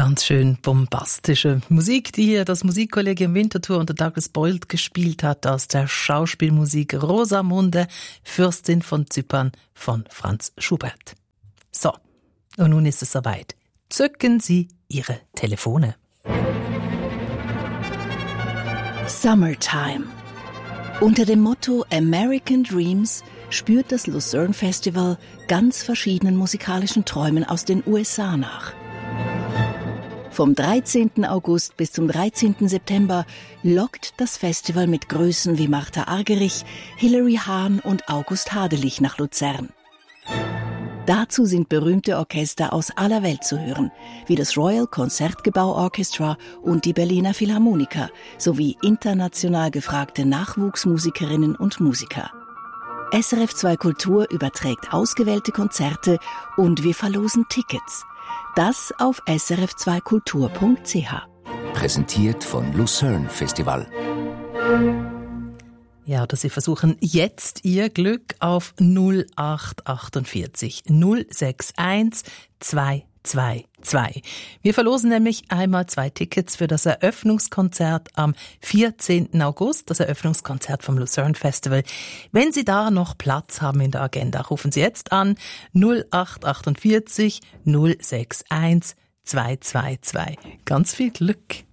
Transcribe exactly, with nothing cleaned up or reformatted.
Ganz schön bombastische Musik, die hier das Musikkollegium Winterthur unter Douglas Boyd gespielt hat aus der Schauspielmusik Rosamunde, Fürstin von Zypern von Franz Schubert. So, und nun ist es soweit. Zücken Sie Ihre Telefone. Summertime. Unter dem Motto American Dreams spürt das Lucerne Festival ganz verschiedenen musikalischen Träumen aus den U S A nach. Vom dreizehnten August bis zum dreizehnten September lockt das Festival mit Größen wie Martha Argerich, Hilary Hahn und August Hadelich nach Luzern. Dazu sind berühmte Orchester aus aller Welt zu hören, wie das Royal Concertgebouw Orchestra und die Berliner Philharmoniker, sowie international gefragte Nachwuchsmusikerinnen und Musiker. S R F zwei Kultur überträgt ausgewählte Konzerte und wir verlosen Tickets. Das auf s r f zwei kultur punkt c h. Präsentiert von Lucerne Festival. Ja, dass Sie versuchen jetzt Ihr Glück auf null acht achtundvierzig null sechs eins zwei zwei zwei. Wir verlosen nämlich einmal zwei Tickets für das Eröffnungskonzert am vierzehnten August, das Eröffnungskonzert vom Lucerne Festival. Wenn Sie da noch Platz haben in der Agenda, rufen Sie jetzt an null acht achtundvierzig null sechs eins zwei zwei zwei. Ganz viel Glück!